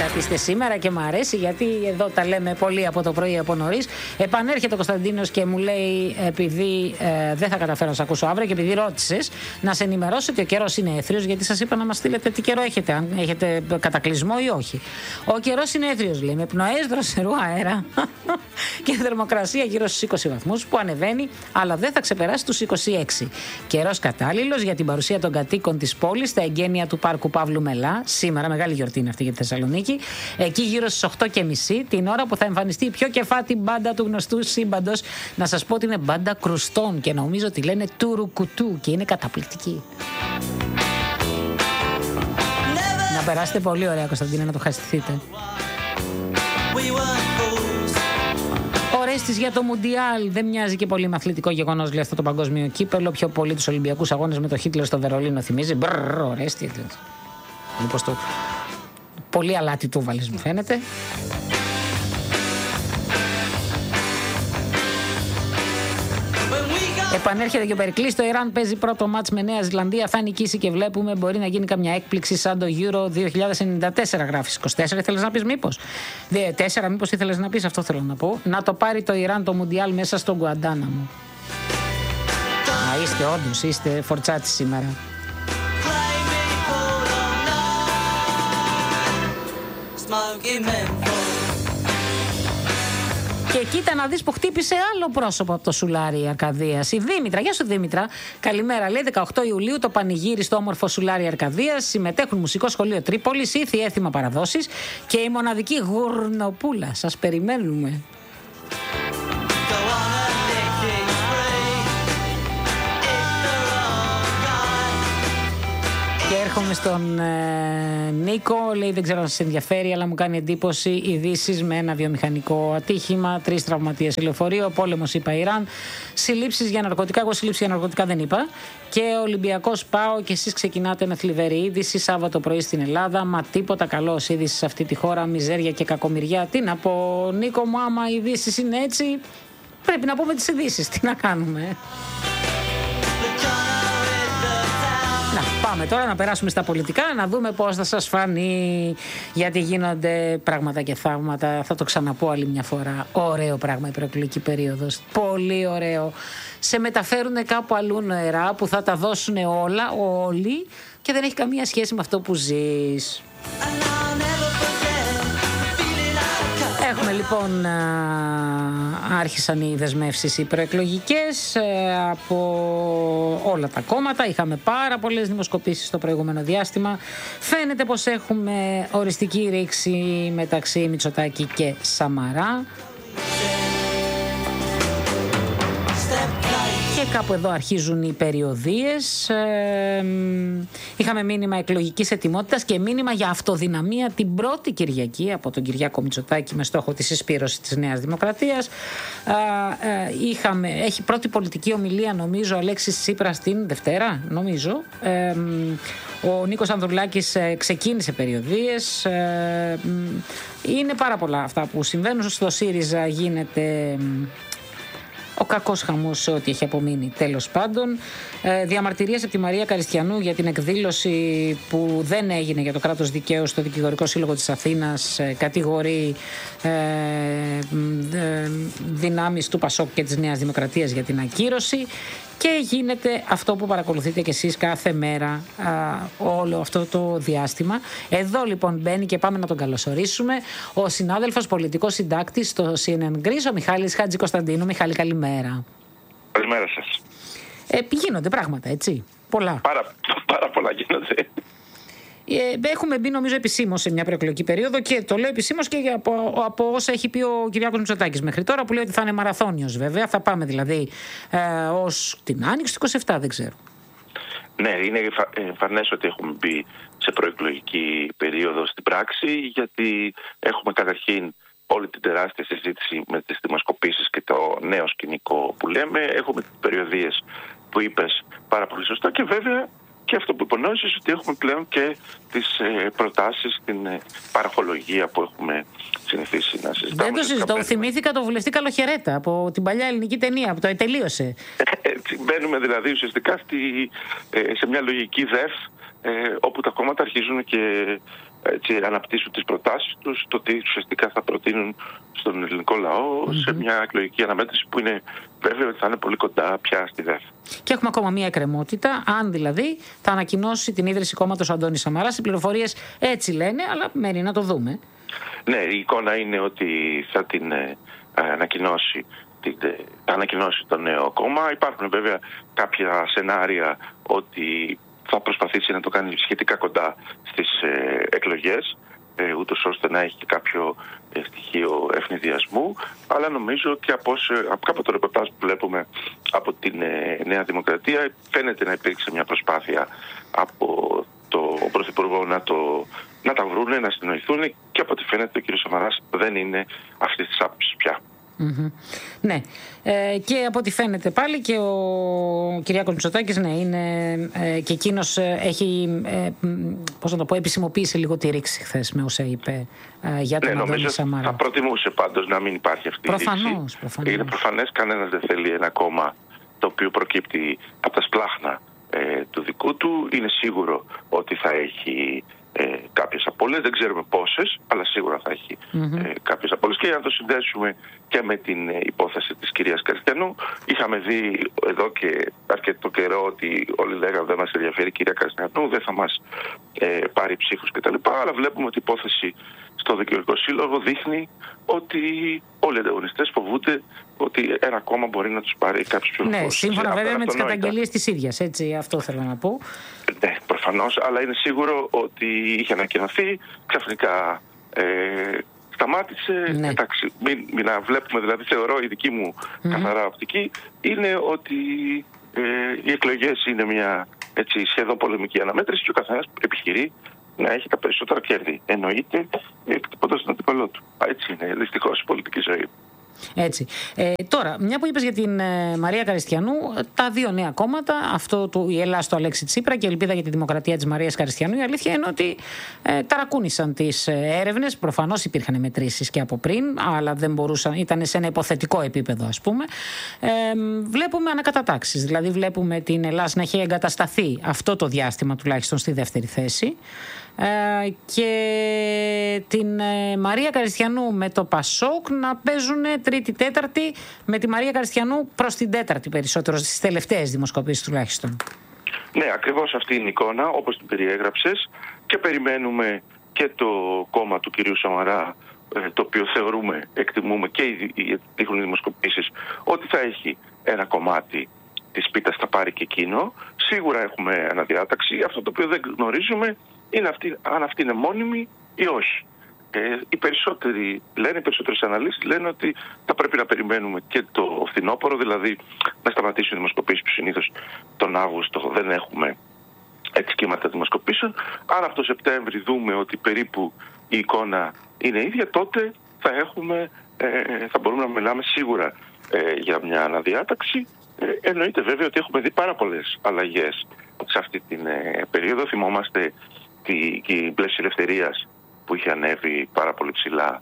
είστε σήμερα και μου αρέσει γιατί εδώ τα λέμε πολύ από το πρωί από νωρίς. Επανέρχεται ο Κωνσταντίνος και μου λέει, επειδή δεν θα καταφέρω να σε ακούσω αύριο και επειδή ρώτησες, να σε ενημερώσω ότι ο καιρός είναι έθριος, γιατί σας είπα να μας στείλετε τι καιρό έχετε, αν έχετε κατακλυσμό ή όχι. Ο καιρός είναι έθριος, λέει, με πνοές δροσερού αέρα και θερμοκρασία γύρω στους 20 βαθμούς που ανεβαίνει, αλλά δεν θα ξεπεράσει τους 26. Καιρός κατάλληλος για την παρουσία των κατοίκων της πόλης στα εγγένεια του πάρκου Παύλου Μελά. Σήμερα μεγάλη γιορτή είναι αυτή για τη Θεσσαλονίκη. Εκεί γύρω στις 8:30, την ώρα που θα εμφανιστεί η πιο κεφάτη μπάντα του γνωστού σύμπαντος. Να σας πω ότι είναι μπάντα κρουστών και νομίζω ότι λένε Τουρουκουτού και είναι καταπληκτική. Να περάσετε πολύ ωραία, Κωνσταντίνα, να το χαστηθείτε. Ορέστης για το Μουντιάλ. Δεν μοιάζει και πολύ με αθλητικό γεγονός, λέει, αυτό το παγκόσμιο κύπελο. Πιο πολύ τους Ολυμπιακούς Αγώνες με το Χίτλερ στο Βερολίνο θυμίζει. Μπρρρ, Ορέστη. Μήπως το πολύ αλάτι του βάλεις, μου φαίνεται. Επανέρχεται και ο Περικλής. Το Ιράν παίζει πρώτο μάτς με Νέα Ζηλανδία. Θα νικήσει και βλέπουμε. Μπορεί να γίνει καμιά έκπληξη σαν το Euro 2094. Γράφεις 24, ήθελες να πεις μήπως? 4, μήπως ήθελες να πεις? Αυτό θέλω να πω. Να το πάρει το Ιράν το Μουντιάλ μέσα στον Γκουαντάναμο. Είστε όντως, είστε φορτσάτης σήμερα. Και κοίτα να δεις που χτύπησε άλλο πρόσωπο από το σουλάρι Αρκαδίας. Η Δήμητρα. Γεια σου, Δήμητρα. Καλημέρα. Λέει 18 Ιουλίου το πανηγύρι στο όμορφο σουλάρι Αρκαδίας. Συμμετέχουν Μουσικό Σχολείο Τρίπολης, ήθη έθιμα παραδόσεις και η μοναδική Γουρνοπούλα. Σας περιμένουμε. Και έρχομαι στον Νίκο, λέει δεν ξέρω αν σας ενδιαφέρει, αλλά μου κάνει εντύπωση ειδήσεις με ένα βιομηχανικό ατύχημα, 3 τραυματίες λεωφορείο, πόλεμος είπα Ιράν, συλλήψεις για ναρκωτικά, εγώ συλλήψεις για ναρκωτικά δεν είπα, και Ολυμπιακός ΠΑΟ και εσείς ξεκινάτε με θλιβερή είδηση Σάββατο πρωί στην Ελλάδα, μα τίποτα καλό ως είδηση σε αυτή τη χώρα, μιζέρια και κακομοιριά. Τι να πω, Νίκο μου, άμα οι ειδήσεις είναι έτσι, πρέπει να πούμε τις ειδήσεις, τι να κάνουμε. Να πάμε τώρα να περάσουμε στα πολιτικά, να δούμε πώς θα σας φανεί, γιατί γίνονται πράγματα και θαύματα. Θα το ξαναπώ άλλη μια φορά. Ωραίο πράγμα η προεκλογική περίοδος. Πολύ ωραίο. Σε μεταφέρουν κάπου αλλού νοερά που θα τα δώσουν όλα, όλοι, και δεν έχει καμία σχέση με αυτό που ζεις. Έχουμε λοιπόν, άρχισαν οι δεσμεύσεις οι προεκλογικές από όλα τα κόμματα. Είχαμε πάρα πολλές δημοσκοπήσεις στο προηγούμενο διάστημα. Φαίνεται πως έχουμε οριστική ρήξη μεταξύ Μητσοτάκη και Σαμαρά. Και κάπου εδώ αρχίζουν οι περιοδίες. Είχαμε μήνυμα εκλογικής ετοιμότητας και μήνυμα για αυτοδυναμία την πρώτη Κυριακή από τον Κυριάκο Μητσοτάκη με στόχο τη συσπήρωση της Νέας Δημοκρατίας. Έχει πρώτη πολιτική ομιλία, νομίζω, Αλέξης Τσίπρας την Δευτέρα, νομίζω. Ο Νίκος Ανδρουλάκης ξεκίνησε περιοδίες. Είναι πάρα πολλά αυτά που συμβαίνουν. Στο ΣΥΡΙΖΑ γίνεται ο κακός χαμός σε ό,τι έχει απομείνει, τέλος πάντων. Διαμαρτυρίες από τη Μαρία Καριστιανού για την εκδήλωση που δεν έγινε για το κράτος δικαίου στο Δικηγορικό Σύλλογο της Αθήνας. Κατηγορεί δυνάμεις του ΠΑΣΟΚ και της Νέας Δημοκρατίας για την ακύρωση. Και γίνεται αυτό που παρακολουθείτε κι εσείς κάθε μέρα όλο αυτό το διάστημα. Εδώ λοιπόν μπαίνει και πάμε να τον καλωσορίσουμε ο συνάδελφος πολιτικός συντάκτης στο CNN Greece, ο Μιχάλης Χατζικοσταντίνου. Μιχάλη, καλημέρα. Καλημέρα σας. Γίνονται πράγματα, έτσι. Πολλά. Πάρα πολλά γίνονται. Έχουμε μπει νομίζω επισήμως σε μια προεκλογική περίοδο και το λέω επισήμως και από όσα έχει πει ο Κυριάκος Μητσοτάκης μέχρι τώρα, που λέει ότι θα είναι μαραθώνιος βέβαια. Θα πάμε δηλαδή ως την Άνοιξη του 27, δεν ξέρω. Ναι, είναι εμφανές ότι έχουμε μπει σε προεκλογική περίοδο στην πράξη, γιατί έχουμε καταρχήν όλη την τεράστια συζήτηση με τις δημοσκοπήσεις και το νέο σκηνικό που λέμε. Έχουμε τις περιοδίες που είπες πάρα πολύ σωστά και βέβαια και αυτό που υπονόησες, ότι έχουμε πλέον και τις προτάσεις, την παραχολογία που έχουμε συνηθίσει να συζητάμε. Δεν το συζητώ. Θυμήθηκα το βουλευτή Καλοχαιρέτα από την παλιά ελληνική ταινία, από το «Ετελείωσε». Μπαίνουμε δηλαδή ουσιαστικά σε μια λογική ΔΕΦ, όπου τα κόμματα αρχίζουν και αναπτύσσουν τις προτάσεις τους, το τι ουσιαστικά θα προτείνουν στον ελληνικό λαό σε μια εκλογική αναμέτρηση που είναι βέβαιο ότι θα είναι πολύ κοντά πια στη ΔΕΘ. Και έχουμε ακόμα μία εκκρεμότητα, αν δηλαδή θα ανακοινώσει την ίδρυση κόμματος ο Αντώνης Σαμαράς. Οι πληροφορίες έτσι λένε, αλλά μένει να το δούμε. Ναι, η εικόνα είναι ότι θα την ανακοινώσει το νέο κόμμα. Υπάρχουν βέβαια κάποια σενάρια ότι θα προσπαθήσει να το κάνει σχετικά κοντά στις εκλογές, ούτως ώστε να έχει και κάποιο στοιχείο ευνηδιασμού, αλλά νομίζω και από το ρεπορτάζ που βλέπουμε από την Νέα Δημοκρατία φαίνεται να υπήρξε μια προσπάθεια από τον Πρωθυπουργό να τα βρούνε, να συνοηθούν, και από ό,τι φαίνεται ο κ. Σαμαράς δεν είναι αυτής της άποψης πια. Ναι, και από ό,τι φαίνεται πάλι και ο Κυριάκος Μητσοτάκης είναι και εκείνος έχει επισημοποίησε λίγο τη ρήξη χθες με όσα είπε για τον Αντώνη Σαμαρά. Θα προτιμούσε πάντως να μην υπάρχει αυτή η ρήξη. Είναι προφανές, κανένας δεν θέλει ένα κόμμα το οποίο προκύπτει από τα σπλάχνα του δικού του. Είναι σίγουρο ότι θα έχει κάποιες απώλειες, δεν ξέρουμε πόσες, αλλά σίγουρα θα έχει κάποιες απώλειες. Και για να το συνδέσουμε και με την υπόθεση της κυρίας Καριστιανού, είχαμε δει εδώ και αρκετό καιρό ότι όλοι λέγαμε δεν μας ενδιαφέρει η κυρία Καριστιανού, δεν θα μας πάρει ψήφους κτλ. Αλλά βλέπουμε ότι η υπόθεση στο Δικηγορικό Σύλλογο δείχνει ότι όλοι οι ανταγωνιστές φοβούνται ότι ένα κόμμα μπορεί να τους πάρει κάποιους ψήφους. Ναι, σύμφωνα βέβαια με τις καταγγελίες της ίδιας, έτσι, αυτό θέλω να πω. Ναι, προφανώς, αλλά είναι σίγουρο ότι είχε ανακοινωθεί, ξαφνικά σταμάτησε. Ναι. Εντάξει, μην να βλέπουμε, δηλαδή θεωρώ η δική μου καθαρά οπτική είναι ότι οι εκλογές είναι μια σχεδόν πολεμική αναμέτρηση και ο καθένας επιχειρεί να έχει τα περισσότερα κέρδη. Εννοείται εκτυπώντας τον αντίπαλό του. Έτσι είναι δυστυχώς η πολιτική ζωή. Έτσι. Τώρα, μια που είπες για την Μαρία Καριστιανού, τα δύο νέα κόμματα, αυτό η Ελλάδα του Αλέξη Τσίπρα και η Ελπίδα για τη Δημοκρατία της Μαρίας Καριστιανού, η αλήθεια είναι ότι ταρακούνησαν τις έρευνες. Προφανώς υπήρχαν μετρήσεις και από πριν, αλλά δεν μπορούσαν, ήταν σε ένα υποθετικό επίπεδο, ας πούμε. Βλέπουμε ανακατατάξεις. Δηλαδή, βλέπουμε την Ελλάδα να έχει εγκατασταθεί αυτό το διάστημα τουλάχιστον στη δεύτερη θέση. Και την Μαρία Καριστιανού με το Πασόκ να παίζουν τρίτη-τέταρτη, με τη Μαρία Καριστιανού προς την τέταρτη περισσότερο, στις τελευταίες δημοσκοπήσεις τουλάχιστον. Ναι, ακριβώς αυτή είναι η εικόνα όπως την περιέγραψες, και περιμένουμε και το κόμμα του κυρίου Σαμαρά, το οποίο εκτιμούμε και δείχνουν οι δημοσκοπήσεις ότι θα έχει ένα κομμάτι της πίτας, θα πάρει και εκείνο. Σίγουρα έχουμε αναδιάταξη. Αυτό το οποίο δεν γνωρίζουμε είναι αν αυτή είναι μόνιμη ή όχι. Οι περισσότερες αναλύσεις λένε ότι θα πρέπει να περιμένουμε και το φθινόπωρο, δηλαδή να σταματήσουν οι δημοσκοπήσεις που συνήθως τον Αύγουστο δεν έχουμε κύματα δημοσκοπήσεων. Αν από το Σεπτέμβρη δούμε ότι περίπου η εικόνα είναι ίδια, τότε θα μπορούμε να μιλάμε σίγουρα για μια αναδιάταξη. Εννοείται βέβαια ότι έχουμε δει πάρα πολλές αλλαγές σε αυτή την περίοδο. Θυμόμαστε την πλαίσια ελευθερίας που είχε ανέβει πάρα πολύ ψηλά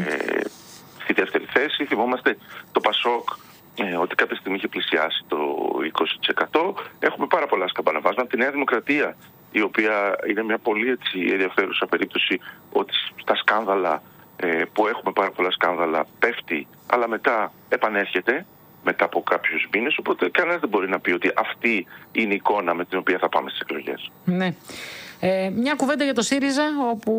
στη δεύτερη θέση. Θυμόμαστε το Πασόκ ότι κάποια στιγμή είχε πλησιάσει το 20%. Έχουμε πάρα πολλά σκαμπανεβάσματα. Τη Νέα Δημοκρατία, η οποία είναι μια πολύ ενδιαφέρουσα περίπτωση, ότι στα σκάνδαλα που έχουμε πάρα πολλά σκάνδαλα πέφτει, αλλά μετά επανέρχεται μετά από κάποιους μήνες, οπότε κανένας δεν μπορεί να πει ότι αυτή είναι η εικόνα με την οποία θα πάμε στις εκλογές. Ναι. Μια κουβέντα για το ΣΥΡΙΖΑ, όπου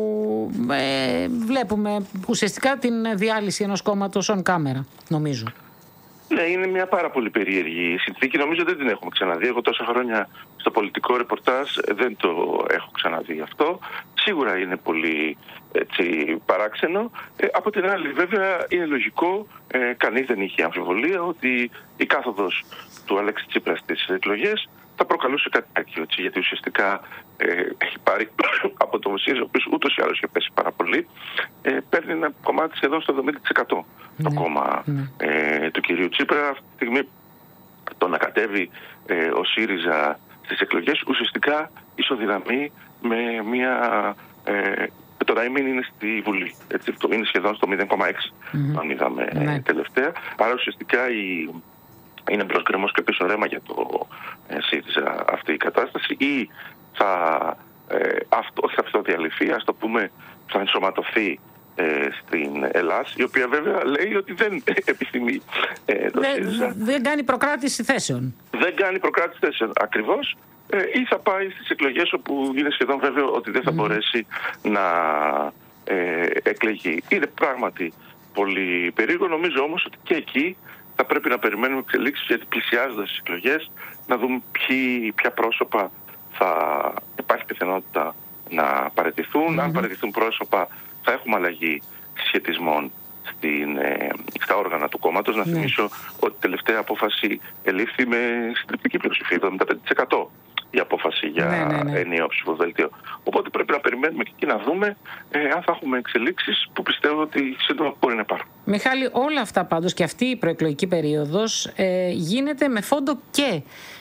βλέπουμε ουσιαστικά την διάλυση ενός κόμματος on camera, νομίζω. Ναι, είναι μια πάρα πολύ περίεργη συνθήκη. Νομίζω δεν την έχουμε ξαναδεί. Εγώ τόσα χρόνια στο πολιτικό ρεπορτάζ δεν το έχω ξαναδεί αυτό. Σίγουρα είναι πολύ παράξενο. Από την άλλη, βέβαια, είναι λογικό, κανείς δεν είχε αμφιβολία ότι η κάθοδος του Αλέξη Τσίπρα στις εκλογές θα προκαλούσε κάτι τέτοιο, γιατί ουσιαστικά έχει πάρει από το ΣΥΡΙΖΑ, ο οποίος ούτως ή άλλως είχε πέσει πάρα πολύ, παίρνει ένα κομμάτι σχεδόν στο 70% το κόμμα του κυρίου Τσίπρα. Αυτή τη στιγμή το να κατέβει ο ΣΥΡΙΖΑ στις εκλογές ουσιαστικά ισοδυναμεί με μια... το να μην είναι στη Βουλή. Έτσι, είναι σχεδόν στο 0,6 αν είδαμε τελευταία. Άρα ουσιαστικά είναι μπρος γκρεμός και πίσω ρέμα για το ΣΥΡΙΖΑ αυτή η κατάσταση, ή θα όχι θα αυτοδιαλυθεί, ας το πούμε, θα ενσωματωθεί στην Ελλάδα, η οποία βέβαια λέει ότι δεν επιθυμεί το ΣΥΡΙΖΑ. Δεν κάνει προκράτηση θέσεων. Δεν κάνει προκράτηση θέσεων, ακριβώς. Ή θα πάει στις εκλογές, όπου είναι σχεδόν βέβαιο ότι δεν θα μπορέσει να εκλεγεί. Είναι πράγματι πολύ περίεργο. Νομίζω όμως ότι και εκεί θα πρέπει να περιμένουμε εξελίξεις, γιατί πλησιάζοντας τις εκλογές να δούμε ποια πρόσωπα θα υπάρχει πιθανότητα να παραιτηθούν. Αν παραιτηθούν πρόσωπα, θα έχουμε αλλαγή συσχετισμών στα όργανα του κόμματος. Να θυμίσω ότι η τελευταία απόφαση ελήφθη με συντριπτική πλειοψηφία, 75%. Η απόφαση για ενιαίο ψηφοδέλτιο. Οπότε πρέπει να περιμένουμε και εκεί να δούμε αν θα έχουμε εξελίξεις, που πιστεύω ότι σύντομα μπορεί να υπάρχουν. Μιχάλη, όλα αυτά πάντως και αυτή η προεκλογική περίοδος γίνεται με φόντο και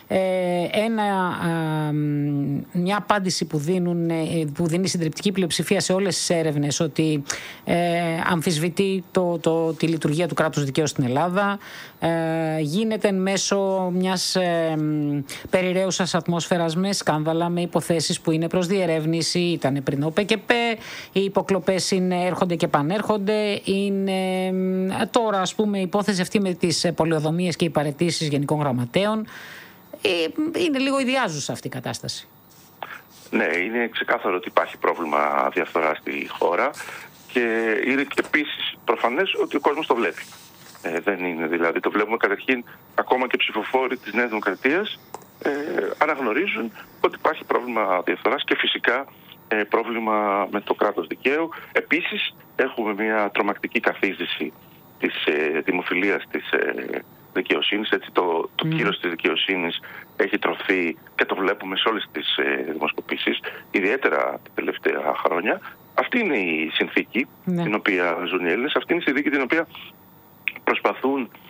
μια απάντηση που δίνει η συντριπτική πλειοψηφία σε όλες τις έρευνες, ότι αμφισβητεί τη λειτουργία του κράτους δικαίου στην Ελλάδα, γίνεται μέσω μιας περιραίουσας ατμόσφαιρας με σκάνδαλα, με υποθέσεις που είναι προς διερεύνηση. Ήταν πριν ο ΠΚΠ, οι υποκλοπές έρχονται και πανέρχονται, είναι τώρα ας πούμε η υπόθεση αυτή με τις πολεοδομίες και οι παραιτήσεις γενικών γραμματέων. Είναι λίγο ιδιάζουσα αυτή η κατάσταση. Ναι, είναι ξεκάθαρο ότι υπάρχει πρόβλημα διαφθοράς στη χώρα, και είναι επίσης προφανές ότι ο κόσμος το βλέπει. Δεν είναι δηλαδή, το βλέπουμε καταρχήν, ακόμα και ψηφοφόροι της Νέας Δημοκρατίας αναγνωρίζουν ότι υπάρχει πρόβλημα διαφθοράς και φυσικά πρόβλημα με το κράτος δικαίου. Επίσης έχουμε μια τρομακτική καθίζηση της δημοφιλίας της δικαιοσύνης. Έτσι, το κύρος της δικαιοσύνης έχει τρωθεί, και το βλέπουμε σε όλες τις δημοσκοπήσεις, ιδιαίτερα τα τελευταία χρόνια. Αυτή είναι η συνθήκη την οποία ζουν οι Έλληνες, αυτή είναι η συνθήκη την οποία προσπαθούν